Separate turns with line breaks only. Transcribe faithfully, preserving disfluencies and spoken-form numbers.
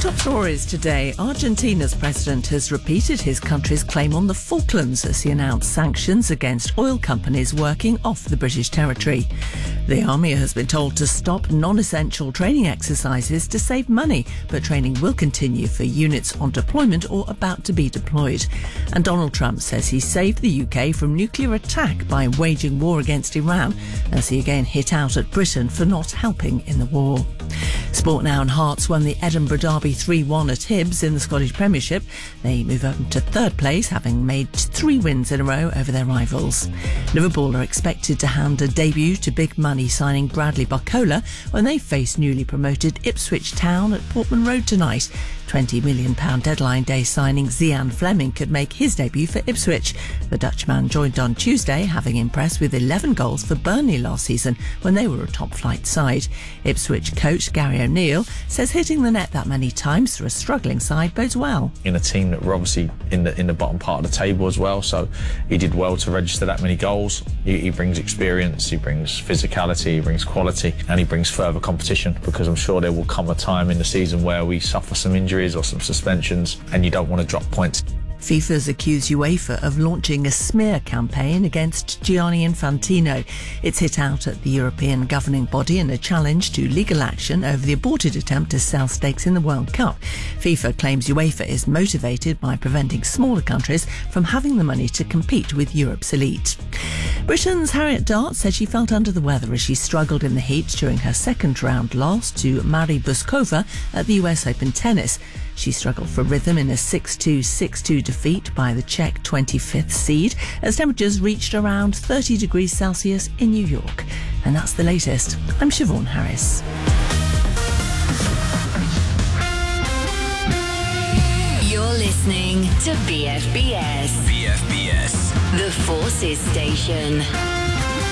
Top stories today. Argentina's president has repeated his country's claim on the Falklands as he announced sanctions against oil companies working off the British territory. The army has been told to stop non-essential training exercises to save money, but training will continue for units on deployment or about to be deployed. And Donald Trump says he saved the U K from nuclear attack by waging war against Iran, as he again hit out at Britain for not helping in the war. Sport now, and Hearts won the Edinburgh Derby three one at Hibs in the Scottish Premiership. They move up to third place, having made three wins in a row over their rivals. Liverpool are expected to hand a debut to big money signing Bradley Barcola when they face newly promoted Ipswich Town at Portman Road tonight. twenty million pounds deadline day signing Zian Fleming could make his debut for Ipswich. The Dutchman joined on Tuesday, having impressed with eleven goals for Burnley last season when they were a top-flight side. Ipswich coach Gary O'Neill says hitting the net that many times for a struggling side bodes well.
In a team that were obviously in the in the bottom part of the table as well, so he did well to register that many goals. He, he brings experience, he brings physicality, he brings quality, and he brings further competition, because I'm sure there will come a time in the season where we suffer some injuries or some suspensions and you don't want to drop points.
FIFA's accused UEFA of launching a smear campaign against Gianni Infantino. It's hit out at the European governing body in a challenge to legal action over the aborted attempt to sell stakes in the World Cup. FIFA claims UEFA is motivated by preventing smaller countries from having the money to compete with Europe's elite. Britain's Harriet Dart said she felt under the weather as she struggled in the heat during her second round loss to Mary Buskova at the U S Open tennis. She struggled for rhythm in a six two, six two defeat by the Czech twenty-fifth seed as temperatures reached around thirty degrees Celsius in New York. And that's the latest. I'm Siobhan Harris.
You're listening to B F B S.
B F B S.
The Forces Station.